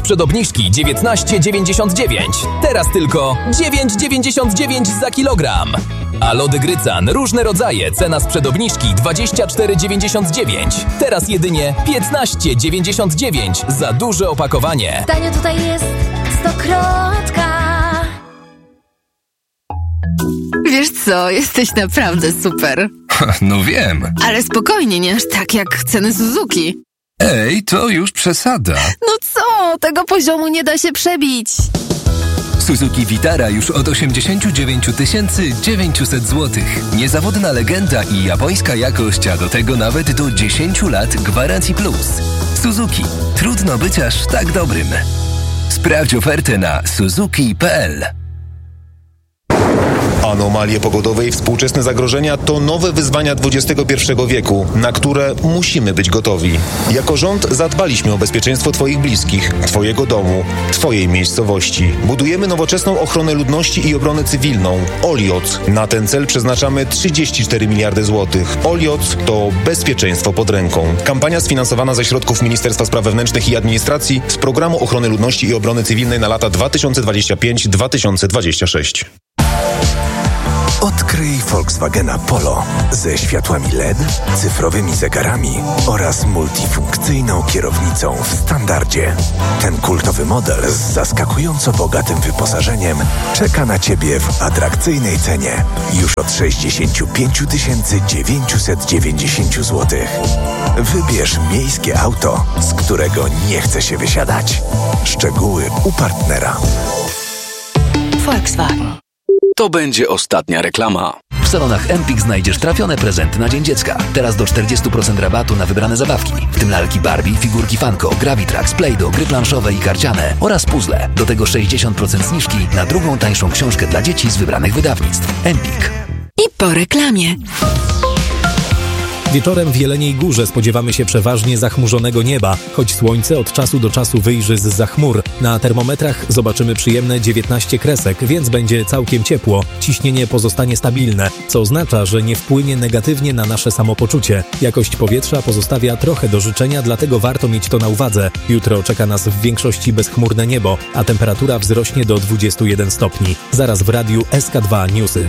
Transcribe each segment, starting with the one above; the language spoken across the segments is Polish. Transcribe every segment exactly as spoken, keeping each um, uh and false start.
przed obniżki dziewiętnaście dziewięćdziesiąt dziewięć. Teraz tylko dziewięć dziewięćdziesiąt dziewięć za kilogram. A lody Grycan, różne rodzaje, cena sprzed obniżki dwadzieścia cztery dziewięćdziesiąt dziewięć. Teraz jedynie piętnaście dziewięćdziesiąt dziewięć za duże opakowanie. Tanio tutaj jest stokrotka. Wiesz co, jesteś naprawdę super. No wiem. Ale spokojnie, nie aż tak jak ceny Suzuki. Ej, to już przesada. No co, tego poziomu nie da się przebić. Suzuki Vitara już od osiemdziesiąt dziewięć tysięcy dziewięćset złotych. Niezawodna legenda i japońska jakość, a do tego nawet do dziesięć lat gwarancji plus. Suzuki. Trudno być aż tak dobrym. Sprawdź ofertę na suzuki kropka p l. Anomalie pogodowe i współczesne zagrożenia to nowe wyzwania dwudziestego pierwszego wieku, na które musimy być gotowi. Jako rząd zadbaliśmy o bezpieczeństwo Twoich bliskich, Twojego domu, Twojej miejscowości. Budujemy nowoczesną ochronę ludności i obronę cywilną. OLIOC. Na ten cel przeznaczamy trzydzieści cztery miliardy złotych. OLIOC to bezpieczeństwo pod ręką. Kampania sfinansowana ze środków Ministerstwa Spraw Wewnętrznych i Administracji z Programu Ochrony Ludności i Obrony Cywilnej na lata dwa tysiące dwudziesty piąty do dwa tysiące dwudziestego szóstego. Odkryj Volkswagena Polo ze światłami L E D, cyfrowymi zegarami oraz multifunkcyjną kierownicą w standardzie. Ten kultowy model z zaskakująco bogatym wyposażeniem czeka na Ciebie w atrakcyjnej cenie już od sześćdziesiąt pięć tysięcy dziewięćset dziewięćdziesiąt złotych. Wybierz miejskie auto, z którego nie chce się wysiadać. Szczegóły u partnera. Volkswagen. To będzie ostatnia reklama. W salonach Empik znajdziesz trafione prezenty na Dzień Dziecka. Teraz do czterdzieści procent rabatu na wybrane zabawki, w tym lalki Barbie, figurki Funko, Gravitrax, Play-Doh, gry planszowe i karciane oraz puzzle. Do tego sześćdziesiąt procent zniżki na drugą tańszą książkę dla dzieci z wybranych wydawnictw. Empik. I po reklamie. Wieczorem w Jeleniej Górze spodziewamy się przeważnie zachmurzonego nieba, choć słońce od czasu do czasu wyjrzy zza chmur. Na termometrach zobaczymy przyjemne dziewiętnaście kresek, więc będzie całkiem ciepło. Ciśnienie pozostanie stabilne, co oznacza, że nie wpłynie negatywnie na nasze samopoczucie. Jakość powietrza pozostawia trochę do życzenia, dlatego warto mieć to na uwadze. Jutro czeka nas w większości bezchmurne niebo, a temperatura wzrośnie do dwudziestu jeden stopni. Zaraz w radiu S K dwa Newsy.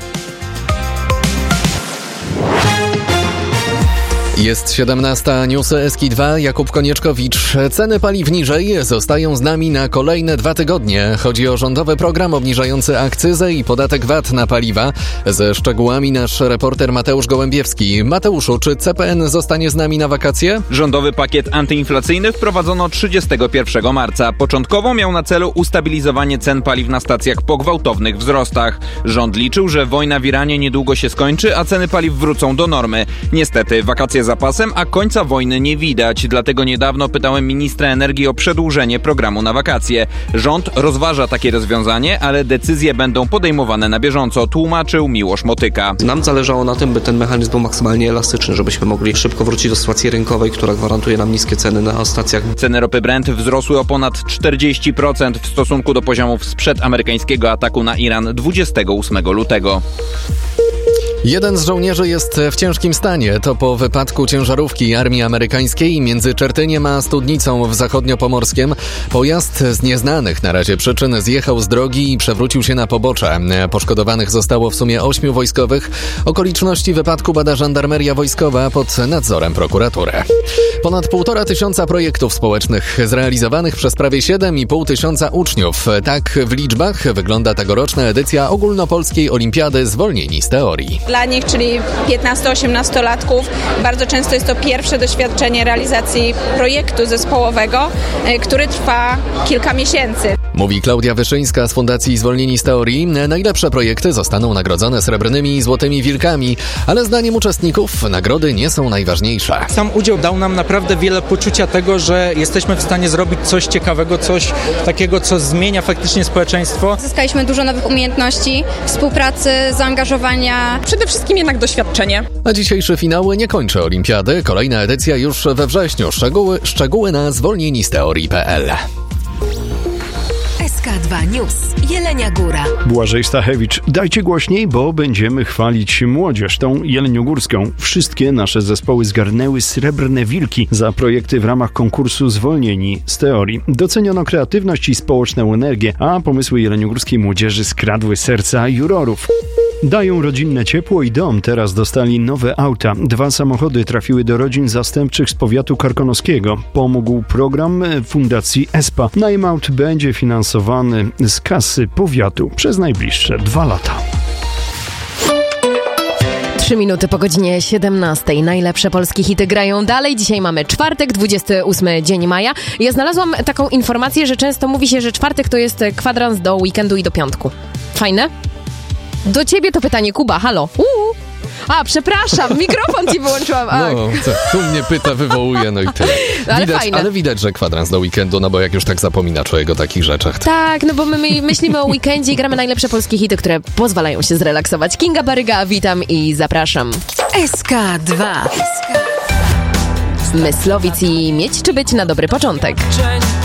Jest siedemnasta, newsy S K dwa, Jakub Konieczkowicz. Ceny paliw niżej zostają z nami na kolejne dwa tygodnie. Chodzi o rządowy program obniżający akcyzę i podatek V A T na paliwa. Ze szczegółami nasz reporter Mateusz Gołębiewski. Mateuszu, czy C P N zostanie z nami na wakacje? Rządowy pakiet antyinflacyjny wprowadzono trzydziestego pierwszego marca. Początkowo miał na celu ustabilizowanie cen paliw na stacjach po gwałtownych wzrostach. Rząd liczył, że wojna w Iranie niedługo się skończy, a ceny paliw wrócą do normy. Niestety, wakacje za pasem, a końca wojny nie widać. Dlatego niedawno pytałem ministra energii o przedłużenie programu na wakacje. Rząd rozważa takie rozwiązanie, ale decyzje będą podejmowane na bieżąco, tłumaczył Miłosz Motyka. Nam zależało na tym, by ten mechanizm był maksymalnie elastyczny, żebyśmy mogli szybko wrócić do sytuacji rynkowej, która gwarantuje nam niskie ceny na stacjach. Ceny ropy Brent wzrosły o ponad czterdzieści procent w stosunku do poziomów sprzed amerykańskiego ataku na Iran dwudziestego ósmego lutego. Jeden z żołnierzy jest w ciężkim stanie. To po wypadku ciężarówki armii amerykańskiej między Czertyniem a Studnicą w Zachodniopomorskiem. Pojazd z nieznanych na razie przyczyn zjechał z drogi i przewrócił się na pobocze. Poszkodowanych zostało w sumie ośmiu wojskowych. Okoliczności wypadku bada żandarmeria wojskowa pod nadzorem prokuratury. Ponad półtora tysiąca projektów społecznych zrealizowanych przez prawie siedem i pół tysiąca uczniów. Tak w liczbach wygląda tegoroczna edycja ogólnopolskiej olimpiady Zwolnieni z teorii. Dla nich, czyli piętnasto-osiemnastolatków, bardzo często jest to pierwsze doświadczenie realizacji projektu zespołowego, który trwa kilka miesięcy. Mówi Klaudia Wyszyńska z Fundacji Zwolnieni z teorii. Najlepsze projekty zostaną nagrodzone srebrnymi i złotymi wilkami, ale zdaniem uczestników nagrody nie są najważniejsze. Sam udział dał nam naprawdę wiele poczucia tego, że jesteśmy w stanie zrobić coś ciekawego, coś takiego, co zmienia faktycznie społeczeństwo. Zyskaliśmy dużo nowych umiejętności, współpracy, zaangażowania. Przede wszystkim jednak doświadczenie. A dzisiejszy finał nie kończy olimpiady. Kolejna edycja już we wrześniu. Szczegóły, szczegóły na zwolnieni z teorii kropka p l. S S K dwa News. Jelenia Góra. Błażej Stachewicz. Dajcie głośniej, bo będziemy chwalić młodzież, tą jeleniogórską. Wszystkie nasze zespoły zgarnęły srebrne wilki za projekty w ramach konkursu Zwolnieni z teorii. Doceniono kreatywność i społeczną energię, a pomysły jeleniogórskiej młodzieży skradły serca jurorów. Dają rodzinne ciepło i dom. Teraz dostali nowe auta. Dwa samochody trafiły do rodzin zastępczych z powiatu karkonoskiego. Pomógł program Fundacji E S P A. Najem aut będzie finansowany z kasy powiatu przez najbliższe dwa lata. Trzy minuty po godzinie siedemnastej. Najlepsze polskie hity grają dalej. Dzisiaj mamy czwartek, dwudziesty ósmy dzień maja. Ja znalazłam taką informację, że często mówi się, że czwartek to jest kwadrans do weekendu i do piątku. Fajne? Do ciebie to pytanie, Kuba, halo. Uuu. A, przepraszam, mikrofon ci wyłączyłam. Ach. No, to, tu mnie pyta, wywołuje, no i tyle. Ale widać, fajne. ale widać, że kwadrans do weekendu, no bo jak już tak zapomina człowiek o takich rzeczach. To... Tak, no bo my, my myślimy o weekendzie i gramy najlepsze polskie hity, które pozwalają się zrelaksować. Kinga Baryga, witam i zapraszam. S K dwa. Myslowic i mieć czy być na dobry początek.